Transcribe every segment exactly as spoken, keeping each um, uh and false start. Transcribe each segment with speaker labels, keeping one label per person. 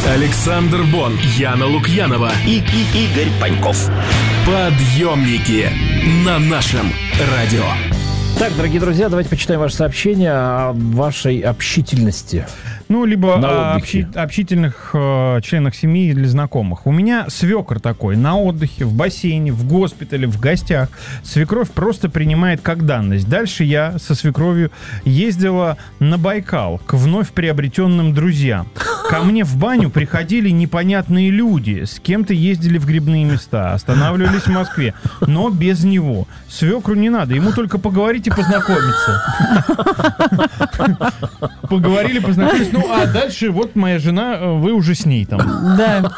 Speaker 1: Александр Бон, Яна Лукьянова
Speaker 2: и, и Игорь Паньков.
Speaker 1: Подъемники на нашем радио.
Speaker 3: Так, дорогие друзья, давайте почитаем ваше сообщение о вашей общительности.
Speaker 4: Ну, либо о общи- общительных э, членах семьи или знакомых. У меня свекр такой, на отдыхе, в бассейне, в госпитале, в гостях. Свекровь просто принимает как данность. Дальше я со свекровью ездила на Байкал к вновь приобретенным друзьям. Ко мне в баню приходили непонятные люди, с кем-то ездили в грибные места, останавливались в Москве, но без него. Свекру не надо, ему только поговорить и познакомиться. Поговорили, познакомились. Ну, а дальше вот моя жена, вы уже с ней там.
Speaker 5: Да.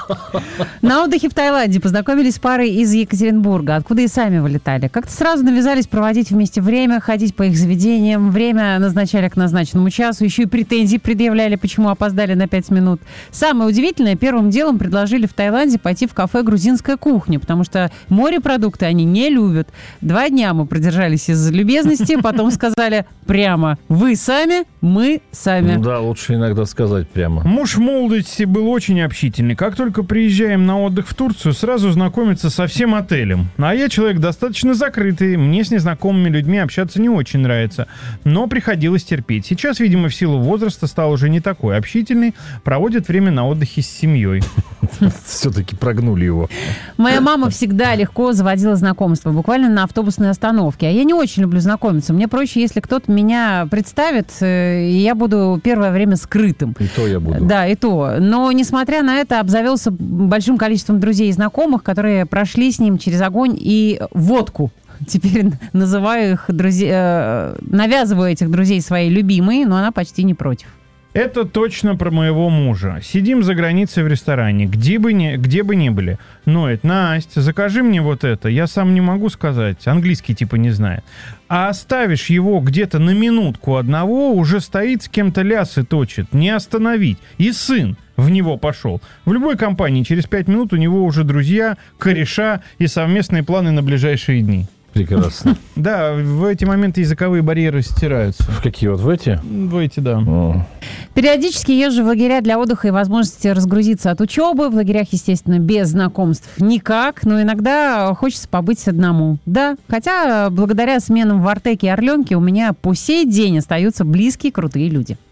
Speaker 5: На отдыхе в Таиланде познакомились с парой из Екатеринбурга, откуда и сами вылетали. Как-то сразу навязались проводить вместе время, ходить по их заведениям. Время назначали к назначенному часу. Еще и претензии предъявляли, почему опоздали на пять минут. Самое удивительное, первым делом предложили в Таиланде пойти в кафе «Грузинская кухня», потому что морепродукты они не любят. Два дня мы продержались из любезности, потом сказали прямо: вы сами, мы сами.
Speaker 3: Да, лучше иногда сказать прямо.
Speaker 4: Муж в молодости был очень общительный. Как только приезжаем на отдых в Турцию, сразу знакомится со всем отелем. А я человек достаточно закрытый. Мне с незнакомыми людьми общаться не очень нравится. Но приходилось терпеть. Сейчас, видимо, в силу возраста стал уже не такой общительный. Проводит время на отдыхе с семьей.
Speaker 3: Все-таки прогнули его.
Speaker 5: Моя мама всегда легко заводила знакомства, буквально на автобусной остановке. А я не очень люблю знакомиться. Мне проще, если кто-то меня представит, и я буду первое время скрытым.
Speaker 3: И то я буду.
Speaker 5: Да, и то. Но, несмотря на это, обзавелся большим количеством друзей и знакомых, которые прошли с ним через огонь и водку. Теперь называю их друзья, навязываю этих друзей своей любимой, но она почти не против.
Speaker 4: Это точно про моего мужа. Сидим за границей в ресторане, где бы ни, где бы ни были. Ноет: Настя, закажи мне вот это. Я сам не могу сказать, английский типа не знает. А оставишь его где-то на минутку одного, уже стоит с кем-то лясы точит. Не остановить. И сын в него пошел. В любой компании через пять минут у него уже друзья, кореша и совместные планы на ближайшие дни.
Speaker 3: Прекрасно.
Speaker 4: Да, в эти моменты языковые барьеры стираются.
Speaker 3: В какие вот в эти?
Speaker 4: В эти, да.
Speaker 3: О.
Speaker 5: Периодически езжу в лагеря для отдыха и возможности разгрузиться от учебы. В лагерях, естественно, без знакомств никак, но иногда хочется побыть одному. Да, хотя благодаря сменам в Артеке и Орленке у меня по сей день остаются близкие, крутые люди.